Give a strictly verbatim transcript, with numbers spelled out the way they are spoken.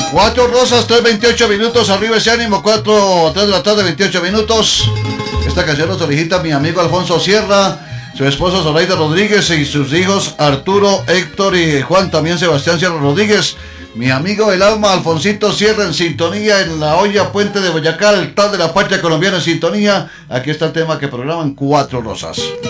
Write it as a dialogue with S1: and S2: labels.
S1: Cuatro Rosas, tres veintiocho minutos, arriba ese ánimo, cuatro, tres de la tarde, veintiocho minutos. Esta canción nos solicita mi amigo Alfonso Sierra, su esposa Zoraida Rodríguez y sus hijos Arturo, Héctor y Juan, también Sebastián Sierra Rodríguez. Mi amigo el alma Alfonsito Sierra en sintonía en la olla Puente de Boyacá, el tal de la patria colombiana en sintonía. Aquí está el tema que programan Cuatro Rosas.